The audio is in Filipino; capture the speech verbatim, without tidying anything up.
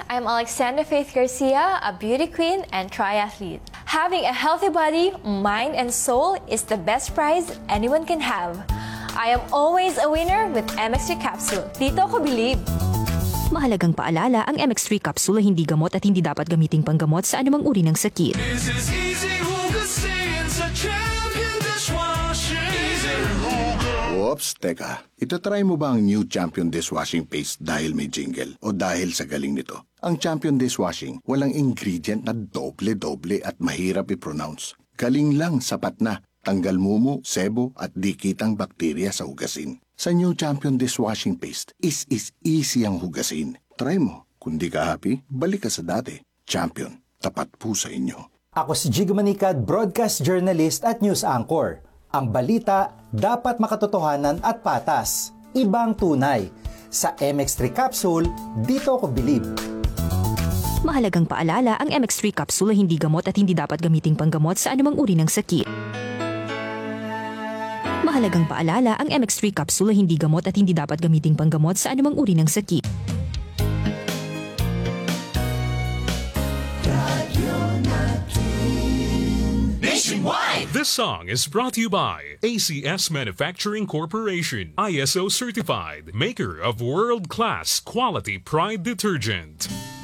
I'm Alexandra Faith Garcia, a beauty queen and triathlete. Having a healthy body, mind, and soul is the best prize anyone can have. I am always a winner with M X three Capsule. Dito ako believe. Mahalagang paalala, ang M X three capsule ay hindi gamot at hindi dapat gamiting panggamot sa anumang uri ng sakit. This is easy hugasin sa Champion Dishwashing. Easy Huga. Oops, teka. Itatry mo ba ang new Champion Dishwashing Paste dahil may jingle o dahil sa galing nito? Ang Champion Dishwashing, walang ingredient na doble-doble at mahirap i-pronounce. Galing lang, sapat na. Tanggal mumu, sebo at dikitang bakterya sa hugasin. Sa new Champion Dishwashing Paste, is is easy ang hugasin. Try mo. Kung di ka happy, balik ka sa dati. Champion, tapat po sa inyo. Ako si Jigo Manicad, broadcast journalist at news anchor. Ang balita dapat makatotohanan at patas. Ibang tunay. Sa M X three Capsule, dito ako believe. Mahalagang paalala, ang M X three capsule ay hindi gamot at hindi dapat gamiting panggamot sa anumang uri ng sakit. Mahalagang paalala, ang M X three capsule ay hindi gamot at hindi dapat gamiting panggamot sa anumang uri ng sakit. Nationwide! This song is brought to you by A C S Manufacturing Corporation, I S O certified, maker of world-class quality Pride detergent.